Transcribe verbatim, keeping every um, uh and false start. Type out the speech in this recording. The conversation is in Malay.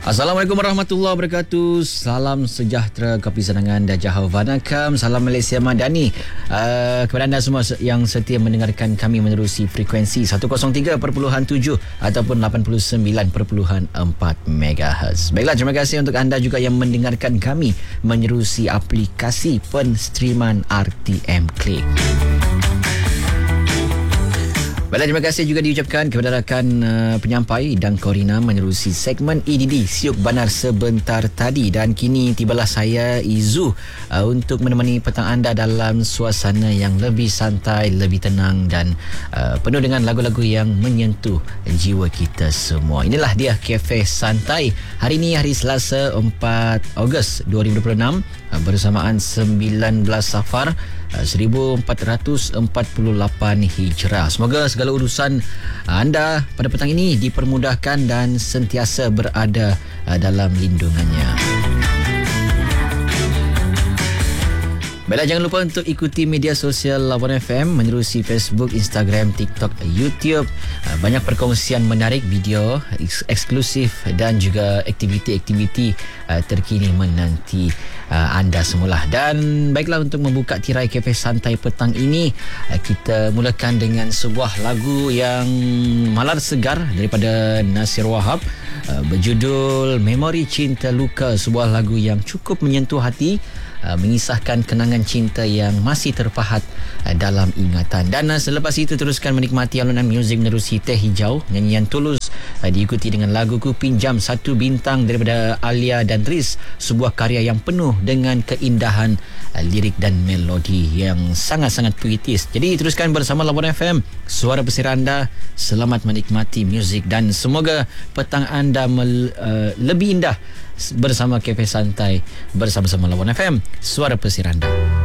Assalamualaikum warahmatullahi wabarakatuh. Salam sejahtera, kopi senangan dan jahau vanakam. Salam Malaysia Madani. Uh, kepada anda semua yang setia mendengarkan kami menerusi frekuensi seratus tiga perpuluhan tujuh ataupun lapan puluh sembilan perpuluhan empat megahertz. Baiklah, terima kasih untuk anda juga yang mendengarkan kami menerusi aplikasi penstreaman R T M Click. Baiklah, terima kasih juga diucapkan kepada rakan uh, penyampai dan Corina menerusi segmen E D D Siuk Banar sebentar tadi, dan kini tibalah saya Izu uh, untuk menemani petang anda dalam suasana yang lebih santai, lebih tenang dan uh, penuh dengan lagu-lagu yang menyentuh jiwa kita semua. Inilah dia Cafe Santai. Hari ini hari Selasa empat Ogos dua ribu dua puluh enam uh, bersamaan sembilan belas Safar seribu empat ratus empat puluh lapan Hijrah. Semoga segala urusan anda pada petang ini dipermudahkan dan sentiasa berada dalam lindungannya. Baiklah, jangan lupa untuk ikuti media sosial Lawan F M menerusi Facebook, Instagram, TikTok, YouTube. Banyak perkongsian menarik, video eksklusif dan juga aktiviti-aktiviti terkini menanti anda semula. Dan baiklah, untuk membuka tirai Cafe Santai petang ini, kita mulakan dengan sebuah lagu yang malar segar daripada Nasir Wahab, berjudul Memori Cinta Luka. Sebuah lagu yang cukup menyentuh hati, mengisahkan kenangan cinta yang masih terpahat dalam ingatan. Dan selepas itu teruskan menikmati alunan muzik menerusi Teh Hijau, nyanyian Tulus, diikuti dengan lagu Ku Pinjam Satu Bintang daripada Alia dan Riz, sebuah karya yang penuh dengan keindahan lirik dan melodi yang sangat-sangat puitis. Jadi teruskan bersama Labuan F M, suara pesir anda. Selamat menikmati muzik dan semoga petang anda mel, uh, lebih indah bersama Cafe Santai bersama-sama Labuan F M, suara pesir anda.